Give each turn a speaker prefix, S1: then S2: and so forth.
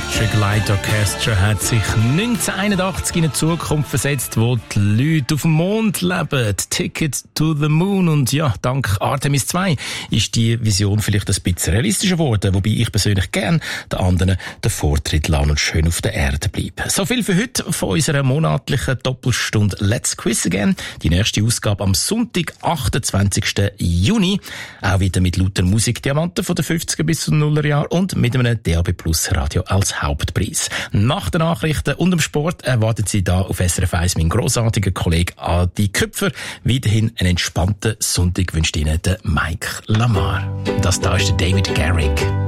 S1: Electric Light Orchestra hat sich 1981 in eine Zukunft versetzt, wo die Leute auf dem Mond leben. Ticket to the Moon. Und ja, dank Artemis 2 ist die Vision vielleicht ein bisschen realistischer geworden, wobei ich persönlich gern den anderen den Vortritt lasse und schön auf der Erde bleibe. So viel für heute von unserer monatlichen Doppelstunde Let's Quiz Again. Die nächste Ausgabe am Sonntag, 28. Juni. Auch wieder mit lauter Musikdiamanten von den 50er bis zu den 0er Jahren und mit einem DAB Plus Radio als Hauptpreis. Nach den Nachrichten und dem Sport erwartet Sie da auf SRF 1 mein grossartiger Kollege Adi Köpfer. Weiterhin einen entspannten Sonntag wünscht Ihnen der Mike Lamar. Das da ist der David Garrick.